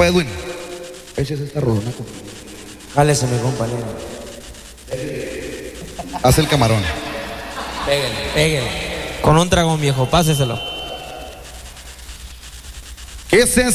Compa Edwin, échese esta rolona. Jálese, mi compa. Haz el camarón. Pégale. Con un dragón, viejo, páseselo. ¿Qué se